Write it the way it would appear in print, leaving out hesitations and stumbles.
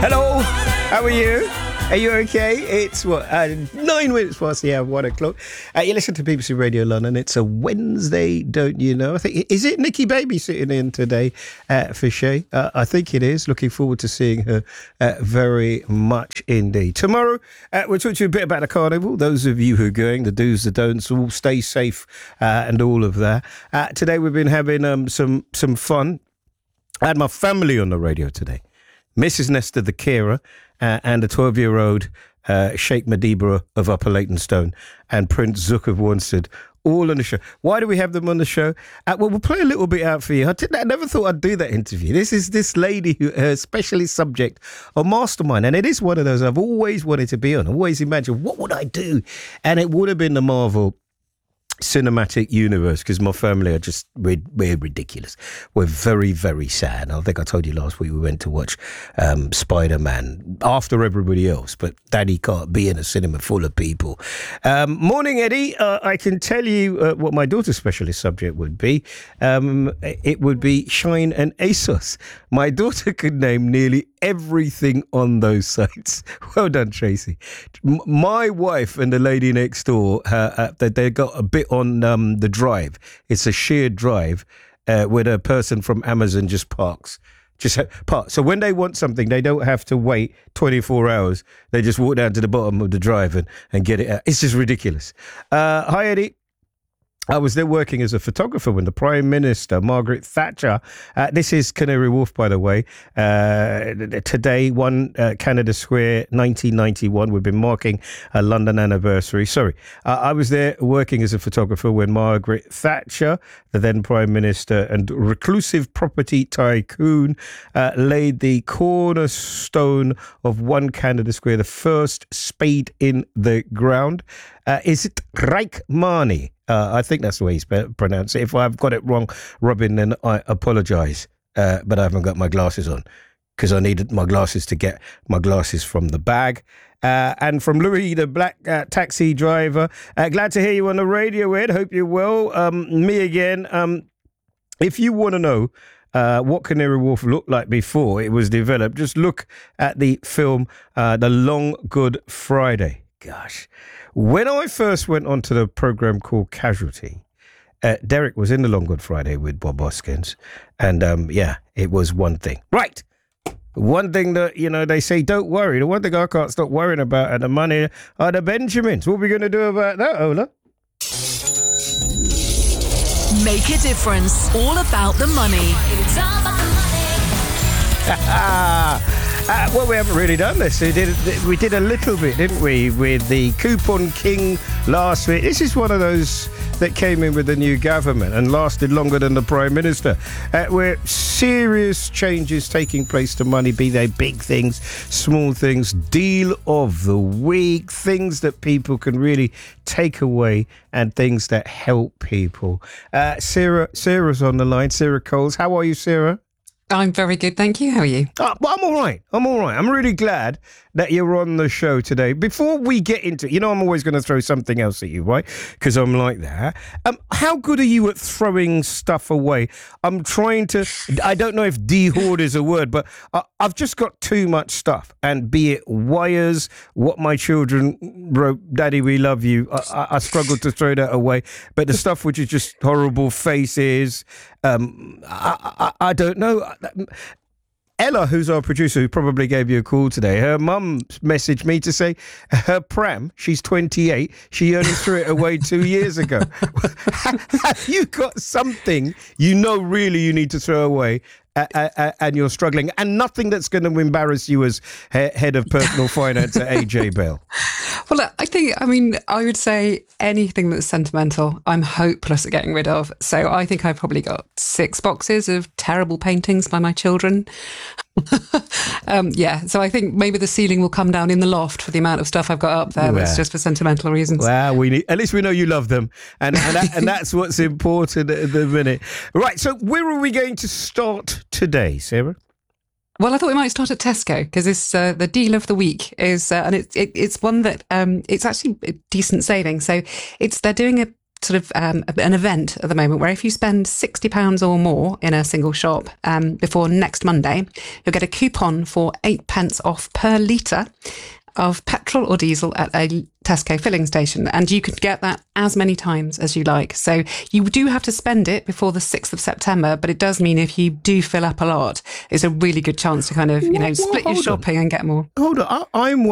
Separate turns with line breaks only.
Hello, how are you? Are you okay? It's 9 minutes past the hour, 1 o'clock. You listen to BBC Radio London. It's a Wednesday, don't you know? I think, is it Nikki Baby sitting in today for Shay? I think it is. Looking forward to seeing her very much indeed. Tomorrow, we'll talk to you a bit about the carnival. Those of you who are going, the do's, the don'ts, all stay safe and all of that. Today, we've been having some fun. I had my family on the radio today. Mrs. Nestor, the carer, and a 12-year-old Sheikh Madiba of Upper Leytonstone and Prince Zook of Wanstead, all on the show. Why do we have them on the show? Well, we'll play a little bit out for you. I never thought I'd do that interview. This is this lady who her specialist subject of Mastermind, and it is one of those I've always wanted to be on. I always imagined, what would I do? And it would have been the Marvel cinematic universe, because my family are just we're ridiculous. We're very, very sad. I think I told you last week we went to watch Spider-Man after everybody else, but Daddy can't be in a cinema full of people. Morning, Eddie. I can tell you what my daughter's specialist subject would be. It would be Shine and ASOS. My daughter could name nearly everything on those sites. Well done, Tracy. My wife and the lady next door, they got a bit on the drive. It's a shared drive where a person from Amazon just parks. So when they want something, they don't have to wait 24 hours. They just walk down to the bottom of the drive and get it out. It's just ridiculous. Hi, Eddie. I was there working as a photographer when the Prime Minister, Margaret Thatcher, this is Canary Wharf, by the way, today, Canada Square, 1991. We've been marking a London anniversary. I was there working as a photographer when Margaret Thatcher, the then Prime Minister and reclusive property tycoon, laid the cornerstone of One Canada Square, the first spade in the ground. Is it Reichmani? I think that's the way you pronounce it. If I've got it wrong, Robin, then I apologise. But I haven't got my glasses on because I needed my glasses to get my glasses from the bag. And from Louis, the black taxi driver, glad to hear you on the radio, Ed. Hope you're well. Me again. If you want to know what Canary Wharf looked like before it was developed, just look at the film The Long Good Friday. Gosh. When I first went onto the programme called Casualty, Derek was in the Long Good Friday with Bob Hoskins. And, it was one thing. Right. One thing that, they say, don't worry. The one thing I can't stop worrying about at the money are the Benjamins. What are we going to do about that, Ola?
Make a difference. All about the money. It's all about the money.
Well, we haven't really done this. We did a little bit, didn't we, with the Coupon King last week. This is one of those that came in with the new government and lasted longer than the Prime Minister, where serious changes taking place to money, be they big things, small things, deal of the week, things that people can really take away and things that help people. Sarah's on the line. Sarah Coles. How are you, Sarah?
I'm very good, thank you. How are you?
Well, I'm all right. I'm really glad that you're on the show today. Before we get into it, I'm always going to throw something else at you, right? Because I'm like that. How good are you at throwing stuff away? I'm trying to, I don't know if de-hoard is a word, but I've just got too much stuff. And be it wires, what my children wrote, Daddy, we love you. I struggle to throw that away. But the stuff which is just horrible faces, I don't know. Ella, who's our producer, who probably gave you a call today, her mum messaged me to say her pram, she's 28, she only threw it away 2 years ago. Have you got something really you need to throw away and you're struggling, and nothing that's going to embarrass you as head of personal finance at AJ Bell?
Well, I would say anything that's sentimental, I'm hopeless at getting rid of. So I think I've probably got 6 boxes of terrible paintings by my children. So I think maybe the ceiling will come down in the loft for the amount of stuff I've got up there that's just for sentimental reasons.
Well, at least we know you love them, and that's what's important at the minute. Right, so where are we going to start today, Sarah?
Well, I thought we might start at Tesco because it's the deal of the week is, and it's one that it's actually a decent saving. So they're doing a sort of an event at the moment where if you spend £60 or more in a single shop before next Monday, you'll get a coupon for 8 pence off per litre of petrol or diesel at a Tesco filling station, and you could get that as many times as you like. So you do have to spend it before the 6th of September, but it does mean if you do fill up a lot, it's a really good chance to kind of, split your shopping and get more.
Hold on, I'm